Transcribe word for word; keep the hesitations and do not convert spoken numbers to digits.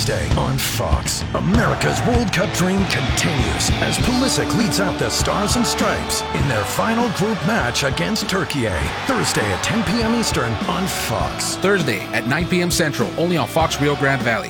Thursday on Fox. America's World Cup dream continues as Pulisic leads out the Stars and Stripes in their final group match against Turkey. Thursday at ten p.m. Eastern on Fox. Thursday at nine p.m. Central, only on Fox Rio Grande Valley.